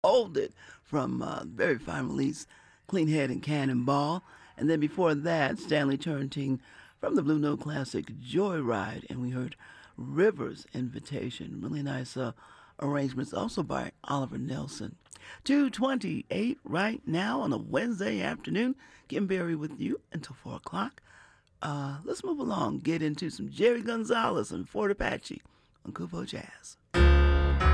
Hold It from very fine release, Clean Head and Cannonball. And then before that, Stanley Turrentine from the Blue Note classic Joyride. And we heard River's Invitation. Really nice arrangements also by Oliver Nelson. 2:28 right now on a Wednesday afternoon. Kim Berry with you until 4 o'clock. Let's move along, get into some Jerry Gonzalez and Fort Apache on Kupo Jazz.